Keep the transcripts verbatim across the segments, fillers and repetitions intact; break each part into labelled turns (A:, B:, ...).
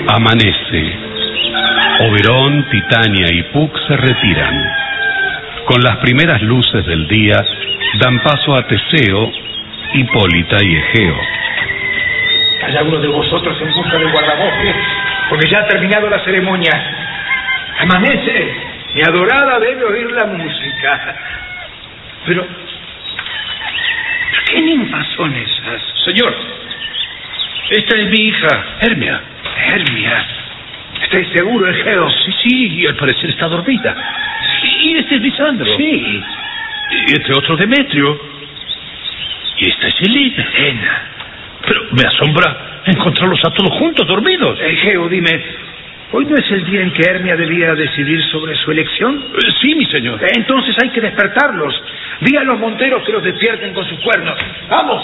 A: Amanece. Oberón, Titania y Puck se retiran. Con las primeras luces del día dan paso a Teseo, Hipólita y Egeo.
B: ¿Hay alguno de vosotros en busca del guardabosques? Porque ya ha terminado la ceremonia. Amanece. Mi adorada debe oír la música. Pero... ¿qué ninfas son esas?
C: Señor, esta es mi hija, Hermia.
B: Hermia. ¿Estáis seguro, Egeo?
C: Sí, sí, y al parecer está dormida. Y este es Lisandro.
B: Sí.
C: Y este otro Demetrio. Y esta es Helena.
B: Helena.
C: Pero me asombra encontrarlos a todos juntos, dormidos.
B: Egeo, dime, ¿hoy no es el día en que Hermia debía decidir sobre su elección?
C: Eh, sí, mi señor.
B: Entonces hay que despertarlos. Di a los monteros que los despierten con sus cuernos. ¡Vamos!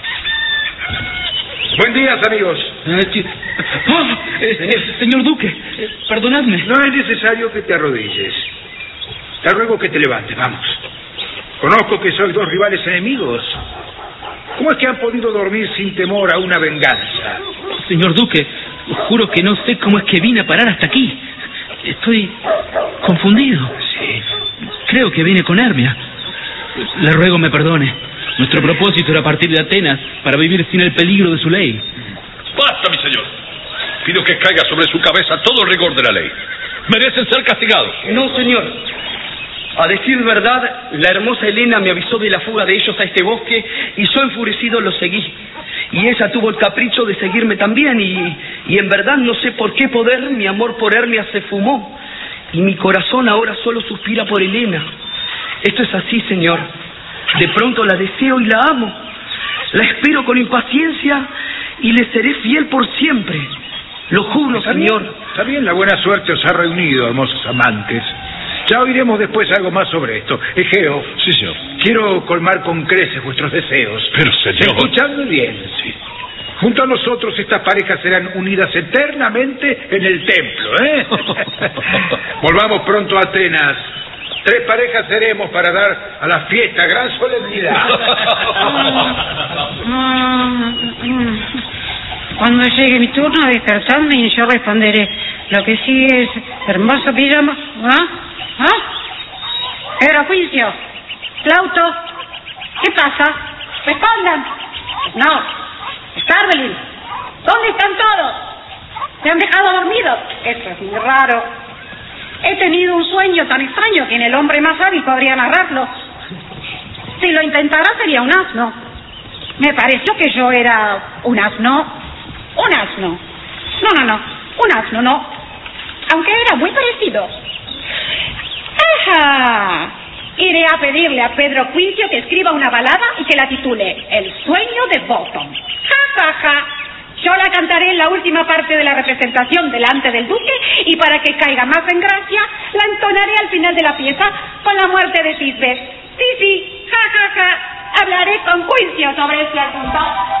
B: Buen día, amigos.
D: Oh, eh, señor Duque, eh, perdonadme.
B: No es necesario que te arrodilles. Te ruego que te levantes, vamos. Conozco que sois dos rivales enemigos. ¿Cómo es que han podido dormir sin temor a una venganza?
D: Señor Duque, juro que no sé cómo es que vine a parar hasta aquí. Estoy confundido.
B: Sí.
D: Creo que vine con Hermia. Le ruego me perdone. Nuestro propósito era partir de Atenas para vivir sin el peligro de su ley.
C: Basta, mi señor. Pido que caiga sobre su cabeza todo el rigor de la ley. Merecen ser castigados.
E: No, señor. A decir verdad, la hermosa Helena me avisó de la fuga de ellos a este bosque y yo enfurecido los seguí. Y ella tuvo el capricho de seguirme también y, y en verdad no sé por qué poder mi amor por Hermia se fumó y mi corazón ahora solo suspira por Helena. Esto es así, señor. De pronto la deseo y la amo. La espero con impaciencia y le seré fiel por siempre. Lo juro,
B: está
E: señor.
B: Bien, está bien, la buena suerte os ha reunido, hermosos amantes. Ya oiremos después algo más sobre esto. Egeo.
C: Sí, señor.
B: Quiero colmar con creces vuestros deseos.
C: Pero, señor...
B: Escuchadme bien.
C: Sí.
B: Junto a nosotros estas parejas serán unidas eternamente en el templo, ¿eh? Volvamos pronto a Atenas. Tres parejas seremos para dar a la fiesta gran solemnidad.
F: Cuando llegue mi turno, despertadme y yo responderé. Lo que sigue es hermoso pijama. ¿Ah? ¿Ah? Pero juicio. Plauto. ¿Qué pasa? Respondan. No. Starbelin. ¿Dónde están todos? ¿Se han dejado dormidos? Esto es muy raro. He tenido un sueño tan extraño que ni el hombre más hábil podría narrarlo. Si lo intentara sería un asno. Me pareció que yo era un asno. Un asno. No, no, no. Un asno, no. Aunque era muy parecido. ¡Ajá! Iré a pedirle a Pedro Quicio que escriba una balada y que la titule El sueño de Bottom. ¡Ja, ja, ja! Yo la cantaré en la última parte de la representación delante del duque y para que caiga más en gracia, la entonaré al final de la pieza con la muerte de Tisbe. Sí, sí, ja, ja, ja. Hablaré con juicio sobre este asunto.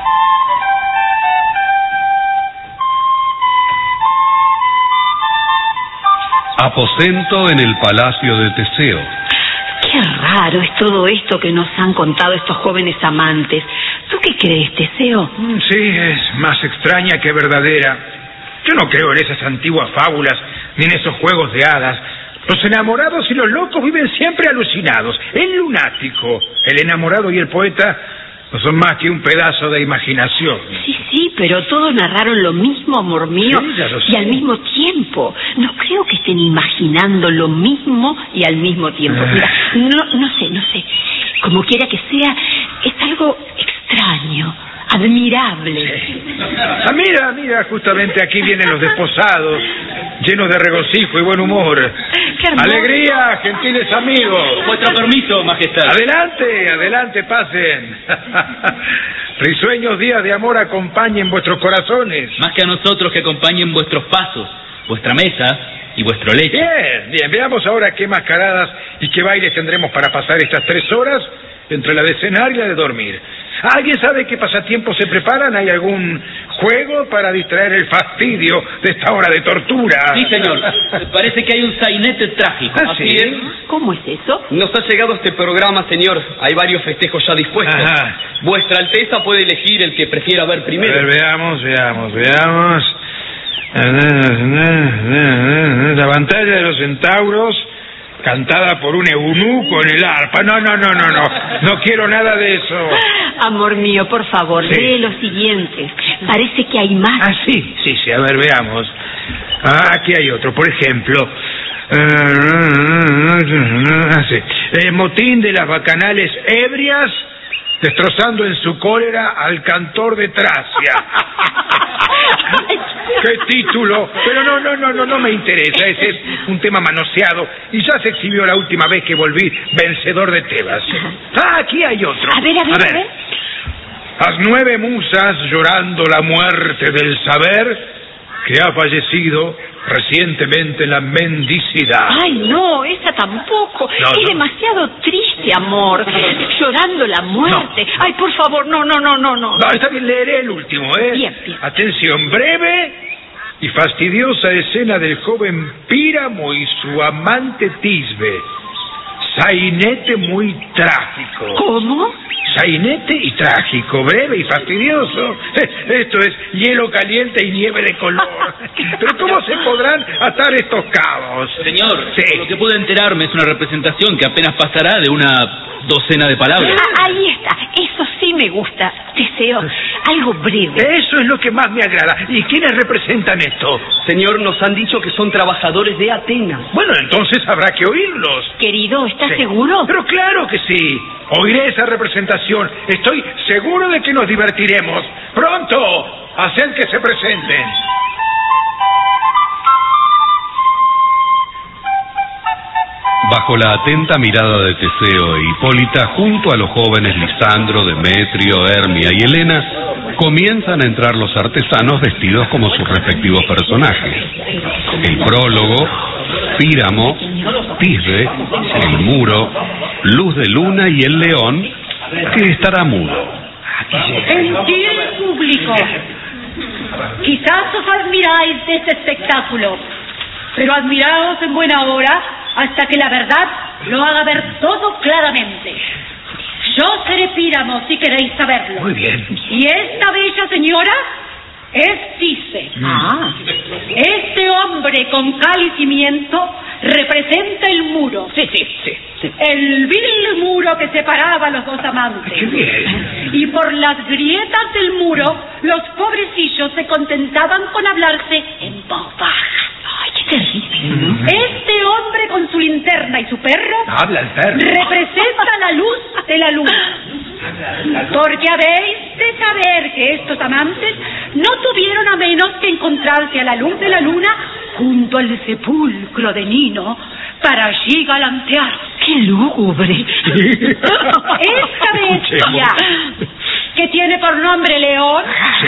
A: Aposento en el palacio de Teseo.
G: Qué raro es todo esto que nos han contado estos jóvenes amantes. ¿Tú qué crees, Teseo?
B: Sí, es más extraña que verdadera. Yo no creo en esas antiguas fábulas, ni en esos juegos de hadas. Los enamorados y los locos viven siempre alucinados. El lunático, el enamorado y el poeta no son más que un pedazo de imaginación.
G: Sí, sí, pero todos narraron lo mismo, amor mío,
B: sí, ya lo sé.
G: Y al mismo tiempo. No creo que estén imaginando lo mismo y al mismo tiempo. Mira, no, no sé, no sé. Como quiera que sea, es algo extraño, admirable.
B: Sí. Ah, mira, mira, justamente aquí vienen los desposados, llenos de regocijo y buen humor.
G: ¡Qué hermoso!
B: ¡Alegría, gentiles amigos!
D: Vuestro permiso, majestad.
B: Adelante, adelante, pasen. Risueños días de amor acompañen vuestros corazones.
D: Más que a nosotros que acompañen vuestros pasos, vuestra mesa y vuestro lecho.
B: Bien, bien, veamos ahora qué mascaradas y qué bailes tendremos para pasar estas tres horas entre la de cenar y la de dormir. ¿Alguien sabe qué pasatiempos se preparan? ¿Hay algún juego para distraer el fastidio de esta hora de tortura?
D: Sí, señor. Parece que hay un sainete trágico.
B: ¿Ah, sí?
E: Así es.
G: ¿Cómo es eso?
E: Nos ha llegado este programa, señor. Hay varios festejos ya dispuestos.
B: Ajá.
E: Vuestra Alteza puede elegir el que prefiera ver
B: A
E: primero.
B: ver, veamos, veamos, veamos. La batalla de los centauros, cantada por un eunuco en el arpa. No, no, no, no, no. No quiero nada de eso.
G: Amor mío, por favor,
B: Sí.
G: lee los siguientes. Parece que hay más.
B: Ah, sí, sí, sí. A ver, veamos. Ah, aquí hay otro. Por ejemplo... Ah, sí. Eh, motín de las bacanales ebrias, destrozando en su cólera al cantor de Tracia. ¡Qué título! Pero no, no, no, no, no me interesa. Ese es un tema manoseado y ya se exhibió la última vez que volví vencedor de Tebas. Ah, aquí hay otro.
G: A ver, a ver, a ver.
B: Las nueve musas llorando la muerte del saber que ha fallecido recientemente en la mendicidad.
G: Ay, no, esa tampoco.
B: No,
G: es
B: no.
G: demasiado triste, amor. Llorando la muerte.
B: No.
G: Ay, por favor, no, no, no, no, no.
B: No, está bien, leeré el último, ¿eh?
G: Bien, bien.
B: Atención, breve y fastidiosa escena del joven Píramo y su amante Tisbe. Sainete muy trágico.
G: ¿Cómo?
B: Sainete y trágico, breve y fastidioso. Esto es hielo caliente y nieve de color. Pero ¿cómo se podrán atar estos cabos?
D: Señor,
B: Sí.
D: por lo que puedo enterarme es una representación que apenas pasará de una docena de palabras.
G: Ah, ahí está. Eso sí me gusta. Deseo algo breve.
B: Eso es lo que más me agrada. ¿Y quiénes representan esto?
E: Señor, nos han dicho que son trabajadores de Atenas.
B: Bueno, entonces habrá que oírlos.
G: Querido, ¿estás
B: Sí.
G: seguro?
B: Pero claro que sí. Oiré esa representación. Estoy seguro de que nos divertiremos. ¡Pronto! Haced que se presenten.
A: Bajo la atenta mirada de Teseo e Hipólita, junto a los jóvenes Lisandro, Demetrio, Hermia y Helena, comienzan a entrar los artesanos vestidos como sus respectivos personajes. El prólogo, Píramo, Tisbe, el muro, Luz de Luna y el león, que estará mudo.
F: Gentil público, quizás os admiráis de este espectáculo, pero admiraos en buena hora hasta que la verdad lo haga ver todo claramente. Yo seré Píramo, si queréis saberlo.
B: Muy bien.
F: Y esta bella señora es Tisbe.
G: Ah.
F: Este hombre con cal y cimiento representa el muro.
G: Sí, sí, sí. sí.
F: El vil muro que separaba a los dos amantes.
B: ¡Qué bien!
F: Y por las grietas del muro, los pobrecillos se contentaban con hablarse en voz baja.
G: Ay, qué terrible, ¿no?
F: Este hombre con su linterna y su perro
B: Habla el perro.
F: representa la luz de la luna. Porque habéis de saber que estos amantes no tuvieron a menos que encontrarse a la luz de la luna junto al sepulcro de Nino para allí galantear.
G: ¡Qué lúgubre!
F: Esta bestia, que tiene por nombre León,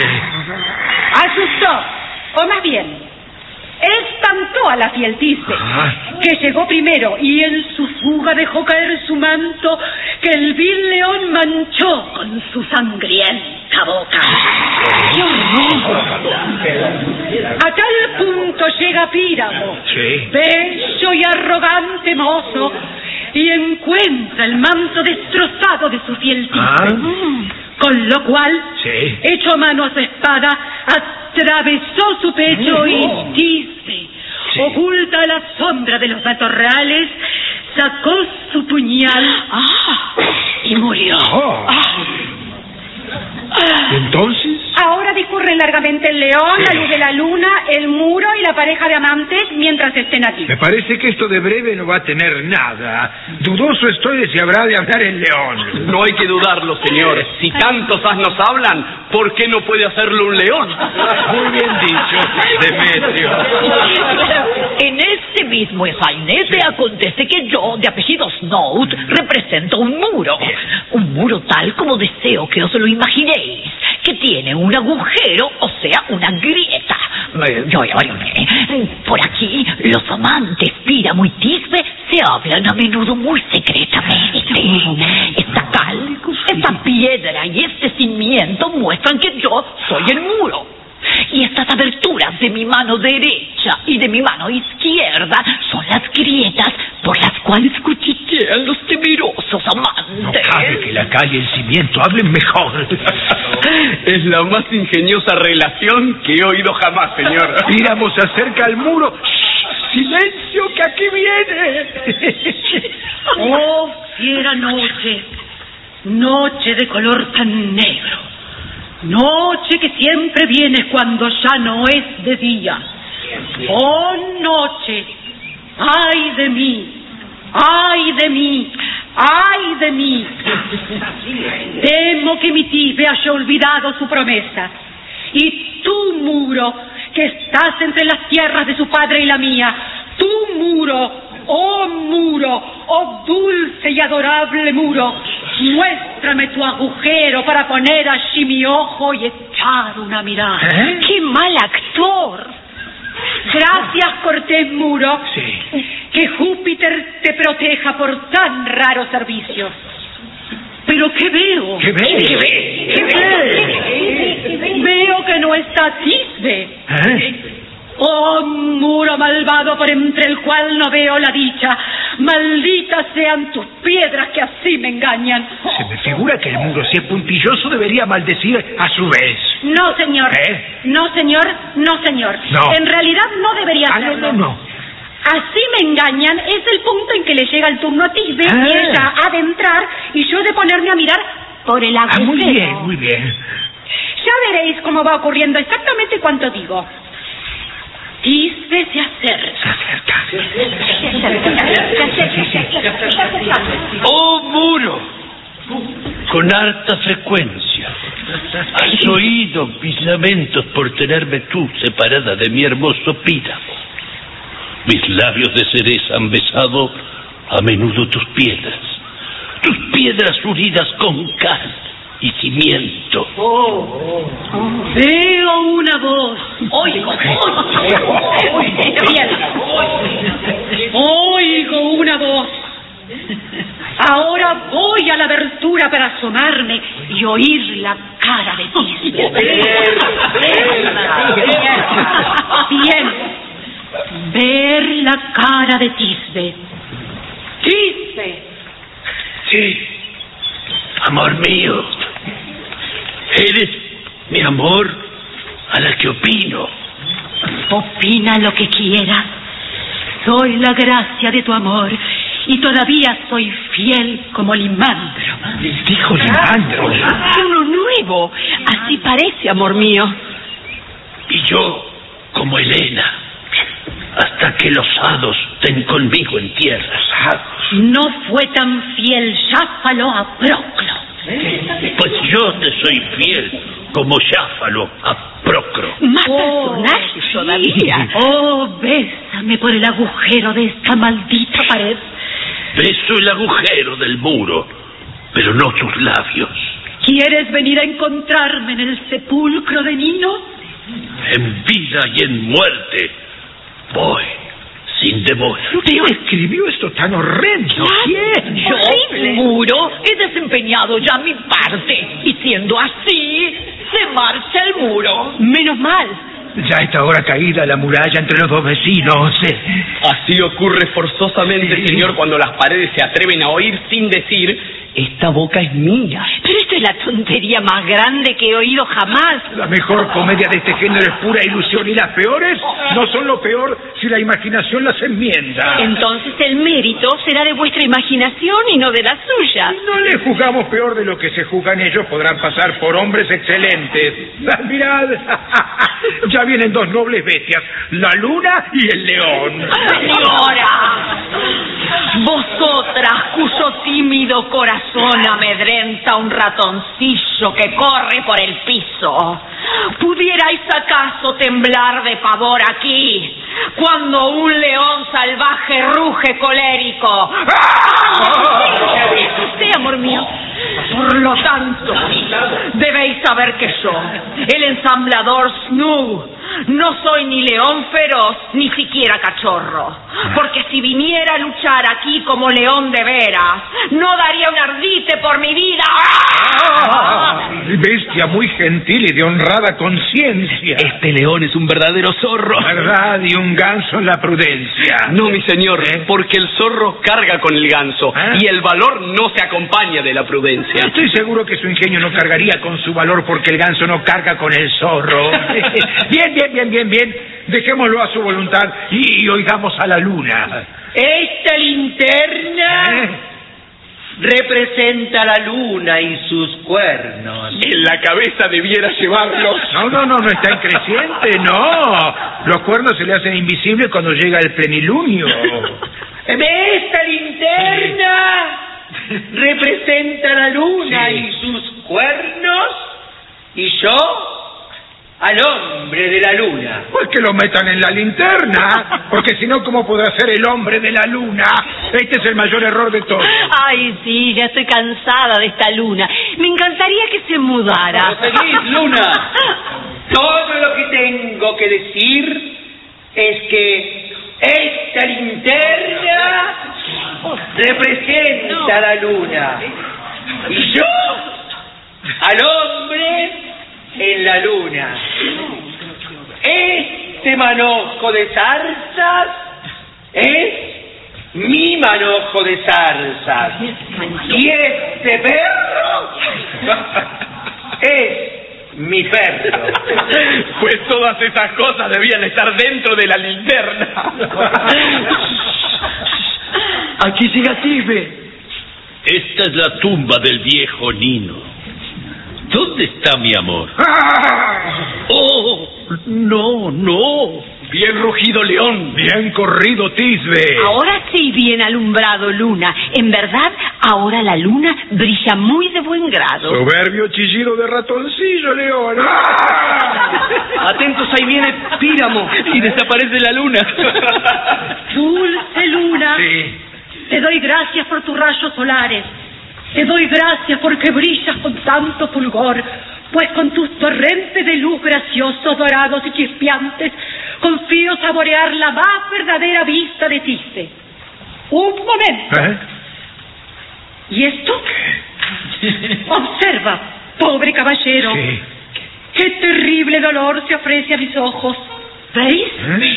F: asustó, o más bien, espantó a la fiel Tisbe, que llegó primero y en su fuga dejó caer su manto que el vil león manchó con su sangrienta boca. ¡Qué horror! A tal punto llega Píramo,
B: Sí.
F: bello y arrogante mozo, y encuentra el manto destrozado de su fiel Tisbe.
B: Ah.
F: Con lo cual,
B: Sí.
F: hecho a mano a su espada, atravesó su pecho y Tisbe,
B: Sí.
F: oculta a la sombra de los matorrales, sacó su puñal
G: Ah, y murió.
B: Oh.
G: Ah.
B: ¿Y entonces?
F: Ahora discurren largamente el león,
B: Sí.
F: la luz de la luna, el muro y la pareja de amantes mientras estén aquí.
B: Me parece que esto de breve no va a tener nada. Dudoso estoy de si habrá de hablar el león.
E: No hay que dudarlo, señor. Si tantos asnos hablan, ¿por qué no puede hacerlo un león?
B: Muy bien dicho, Demetrio.
H: En este mismo sainete acontece que yo, de apellido Snout, represento un muro. Un muro tal como deseo que os lo imaginéis, que tiene un agujero, o sea, una grieta. Eh, Yo, yo, yo, eh, por aquí, los amantes Píramo y Tisbe se hablan a menudo muy secretamente. Esta cal, esta piedra y este cimiento muestran que yo soy el muro. Y estas aberturas de mi mano derecha y de mi mano izquierda son las grietas por las cuales cuchichean sean los temerosos amantes.
B: No cabe que la calle y el cimiento hablen mejor.
E: Es la más ingeniosa relación que he oído jamás, señor.
B: Miramos acerca al muro. ¡Shh! ¡Silencio, que aquí viene!
F: Oh, fiera noche, noche de color tan negro, noche que siempre viene cuando ya no es de día. Oh, noche, ay de mí, ay de mí, ay de mí. Temo que mi Tisbe haya olvidado su promesa. Y tú, muro, que estás entre las tierras de su padre y la mía, tú, muro, oh muro, oh dulce y adorable muro, muéstrame tu agujero para poner allí mi ojo y echar una mirada.
B: ¿Eh?
G: ¡Qué mal actor!
F: Gracias, cortés muro.
B: Sí.
F: Que Júpiter te proteja por tan raro servicio. ¿Pero qué veo?
B: ¿Qué ve?
F: ¿Qué ve? ¿Qué ve? Veo que no está Tisbe.
B: ¿Eh?
F: Oh, muro malvado por entre el cual no veo la dicha. Malditas sean tus piedras que así me engañan.
B: Se me figura que el muro, si es puntilloso, debería maldecir a su vez.
F: No, señor.
B: ¿Eh?
F: No, señor. No, señor.
B: No.
F: En realidad no debería
B: Ah, no,
F: hacerlo.
B: no, no.
F: Así me engañan es el punto en que le llega el turno a Tisbe
B: Ah.
F: y ella ha de entrar y yo de ponerme a mirar por el agujero.
B: Ah, muy bien, muy bien.
F: Ya veréis cómo va ocurriendo exactamente cuanto digo. Tisbe se acerca.
B: Se acerca.
I: ¡Oh, muro! Con harta frecuencia. Has oído mis lamentos por tenerme tú separada de mi hermoso Píramo. Mis labios de cereza han besado a menudo tus piedras. Tus piedras unidas con cal y cimiento.
F: Veo una voz. Oigo, oigo una voz. Ahora voy a la abertura para asomarme y oír la cara de Tisbe. Bien, ver la cara de Tisbe. Tisbe.
I: Sí, amor mío. Eres mi amor a la que opino.
F: Opina lo que quieras. Soy la gracia de tu amor y todavía soy fiel como Limandro.
B: Dijo Limandro.
G: Uno nuevo. Así parece, amor mío.
I: Y yo como Helena, hasta que los hados den conmigo en tierra.
F: No fue tan fiel Jáfalo a Proclo.
I: Pues yo te soy fiel como Jáfalo a Procro.
G: Más
F: Oh,
G: personajes
F: sí.
G: todavía.
F: Oh, bésame por el agujero de esta maldita pared.
I: Beso el agujero del muro, pero no tus labios.
F: ¿Quieres venir a encontrarme en el sepulcro de Nino?
I: En vida y en muerte voy sin demora.
B: ¿Quién escribió esto tan horrendo? ¿Quién?
H: Yo, muro, he desempeñado ya mi parte. Y siendo así, se marcha el muro.
F: Menos mal.
B: Ya está ahora caída la muralla entre los dos vecinos.
E: Así ocurre forzosamente,
B: Sí.
E: señor, cuando las paredes se atreven a oír sin decir, esta boca es mía.
G: Pero esto es la tontería más grande que he oído jamás.
B: La mejor comedia de este género es pura ilusión y las peores no son lo peor si la imaginación las enmienda.
G: Entonces el mérito será de vuestra imaginación y no de la suya.
B: Si no les juzgamos peor de lo que se juzgan ellos, podrán pasar por hombres excelentes. Ah, mirad, ya vienen dos nobles bestias, la luna y el león.
H: Señora, vosotras cuyo tímido corazón amedrenta un ratoncillo que corre por el piso, ¿pudierais acaso temblar de pavor aquí cuando un león salvaje ruge colérico?
G: Sí, amor mío.
H: Por lo tanto, debéis saber que yo, el ensamblador Snoo, no soy ni león feroz ni siquiera cachorro.
J: porque si viniera a luchar aquí como león de veras, no daría un ardite por mi vida.
B: Ah, bestia muy gentil y de honrada conciencia.
D: Este león es un verdadero zorro.
B: Verdad, y un ganso en la prudencia.
E: No, mi señor,
B: ¿Eh?
E: porque el zorro carga con el ganso
B: ¿Eh?
E: y el valor no se acompaña de la prudencia.
B: Estoy seguro que su ingenio no cargaría con su valor porque el ganso no carga con el zorro. Bien, bien, bien, bien, bien. Dejémoslo a su voluntad y, y oigamos a la luna.
I: Esta linterna
B: ¿Eh?
I: representa la luna y sus cuernos.
E: En la cabeza debiera llevarlos.
B: No, no, no, no está en creciente, no. Los cuernos se le hacen invisibles cuando llega el plenilunio.
I: Esta linterna representa la luna
B: Sí.
I: y sus cuernos, y yo al hombre de la luna.
B: Pues que lo metan en la linterna, porque si no, ¿cómo podrá ser el hombre de la luna? Este es el mayor error de todos.
G: Ay, sí, ya estoy cansada de esta luna. Me encantaría que se mudara.
I: Proseguid, luna. Todo lo que tengo que decir es que esta linterna representa la luna y yo al hombre en la luna. Este manojo de zarzas es mi manojo de zarzas y este perro es mi perro.
E: Pues todas esas cosas debían estar dentro de la linterna. Aquí llega Tisbe.
I: Esta es la tumba del viejo Nino. ¿Dónde está mi amor? Oh, no, no.
E: Bien rugido león.
B: Bien corrido, Tisbe.
G: Ahora sí, bien alumbrado, luna. En verdad, ahora la luna brilla muy de buen grado.
B: Soberbio chillido de ratoncillo, León.
E: Atentos, ahí viene Píramo.
D: Y desaparece la luna.
F: Dulce luna,
B: Sí.
F: te doy gracias por tus rayos solares. Te doy gracias porque brillas con tanto fulgor, pues con tus torrentes de luz graciosos, dorados y chispeantes, confío saborear la más verdadera vista de Tisbe. Un momento.
B: ¿Eh?
F: ¿Y esto? Observa, pobre caballero.
B: Sí.
F: Qué terrible dolor se ofrece a mis ojos. ¿Veis?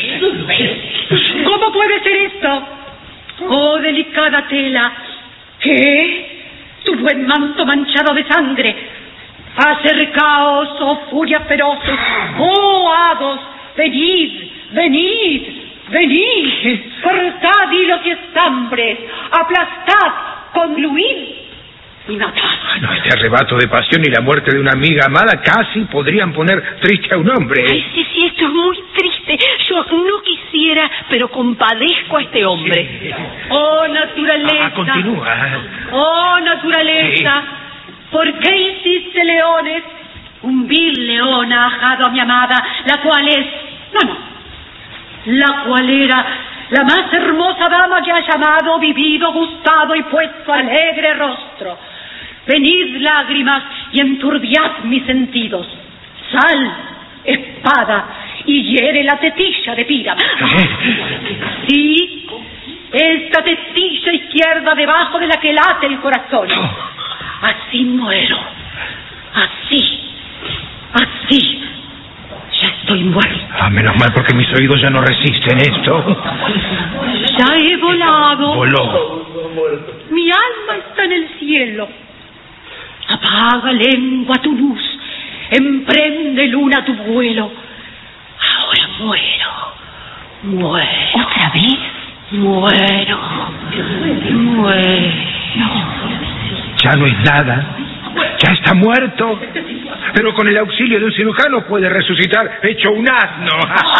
B: ¿Eh?
F: ¿Cómo puede ser esto? Oh, delicada tela. ¿Qué? Tu buen manto manchado de sangre. Acercaos, oh furias feroces. Oh, hados, venid, venid, venid. Cortad hilos y estambres. Aplastad, concluid y matad.
B: No, este arrebato de pasión y la muerte de una amiga amada casi podrían poner triste a un hombre.
G: Ay, sí, sí, esto es muy triste. Yo no quisiera, pero compadezco a este hombre.
B: Sí.
F: Oh, naturaleza.
B: Ah, continúa.
F: Oh, naturaleza.
B: Sí.
F: ¿Por qué hiciste leones? Un vil león ha ajado a mi amada, la cual es... No, no. La cual era la más hermosa dama que ha llamado, vivido, gustado y puesto alegre rostro. Venid, lágrimas, y enturbiad mis sentidos. Sal, espada, y hiere la tetilla de Píramo. Sí, esta tetilla izquierda debajo de la que late el corazón. Así muero. Así. Así. Ya estoy muerto.
B: Ah, menos mal porque mis oídos ya no resisten esto.
F: Ya he volado.
B: Voló.
F: Mi alma está en el cielo. Apaga, lengua, tu luz. Emprende, luna, tu vuelo. Ahora muero. Muero.
G: ¿Otra vez?
F: Muero. Muero.
B: Ya no es nada. Ya está muerto. Pero con el auxilio de un cirujano puede resucitar hecho un asno.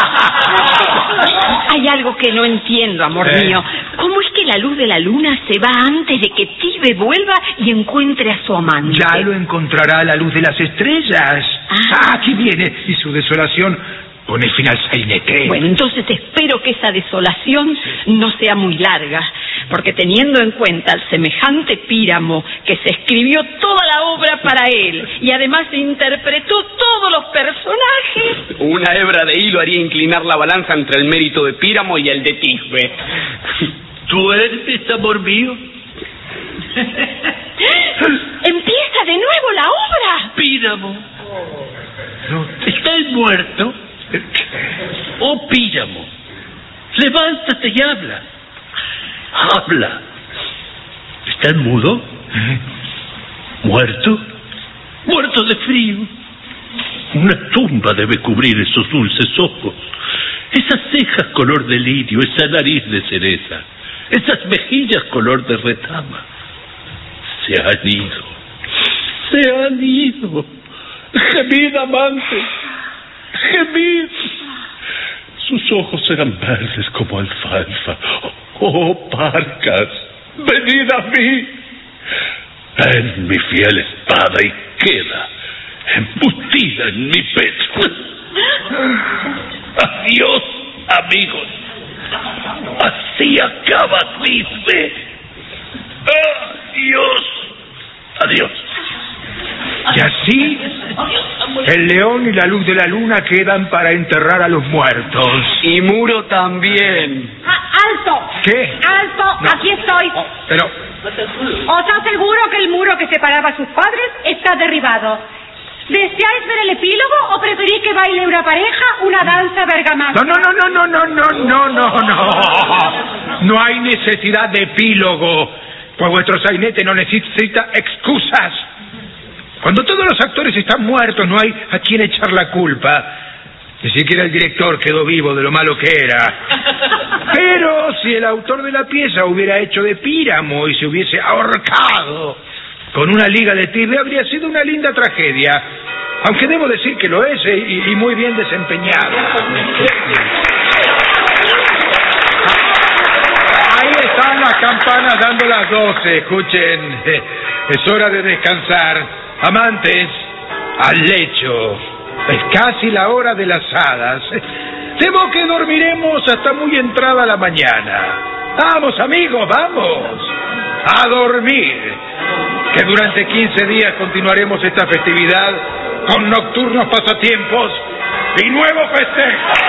G: Hay algo que no entiendo, amor
B: ¿Eh?
G: mío. ¿Cómo es que la luz de la luna se va antes de que Tisbe vuelva y encuentre a su amante?
B: Ya lo encontrará a la luz de las estrellas.
G: Ah.
B: Ah, aquí viene. Y su desolación pone fin al sainete.
G: Bueno, entonces espero que esa desolación no sea muy larga.
K: porque teniendo en cuenta el semejante Píramo que se escribió toda la obra para él y además interpretó todos los personajes.
E: Una hebra de hilo haría inclinar la balanza entre el mérito de Píramo y el de Tisbe.
I: ¿Tú eres, amor mío?
K: Empieza de nuevo la obra.
I: Píramo. ¿Está él muerto? Oh, Píramo, levántate y habla. Habla. ¿Está él mudo? ¿Muerto? Muerto de frío. Una tumba debe cubrir esos dulces ojos, esas cejas color de lirio, esa nariz de cereza, esas mejillas color de retama. Se han ido, se han ido. Gemid, amante, gemid. Sus ojos eran verdes como alfalfa. Oh, parcas, venid a mí. En mi fiel espada y queda embutida en mi pecho. Adiós, amigos. Así acaba Tisbe. Adiós. Adiós.
B: Y así, el león y la luz de la luna quedan para enterrar a los muertos.
E: Y Muro también.
F: Ah, ¡alto!
B: ¿Qué?
F: ¡Alto!
B: No.
F: Aquí estoy.
B: Oh, pero...
F: Os aseguro que el muro que separaba a sus padres está derribado. ¿Deseáis ver el epílogo o preferís que baile una pareja una danza bergamasca?
B: No, no, no, no, no, no, no, no, no. No hay necesidad de epílogo, pues vuestro sainete no necesita excusas. Cuando todos los actores están muertos, no hay a quien echar la culpa. Ni siquiera el director quedó vivo de lo malo que era. Pero si el autor de la pieza hubiera hecho de Píramo y se hubiese ahorcado con una liga de Tisbe, habría sido una linda tragedia. Aunque debo decir que lo es y, y muy bien desempeñado. Ahí están las campanas dando las doce. Escuchen, es hora de descansar. Amantes, al lecho. Es casi la hora de las hadas. Temo que dormiremos hasta muy entrada la mañana. Vamos, amigos, vamos. A dormir. Que durante quince días continuaremos esta festividad con nocturnos pasatiempos y nuevos festejos.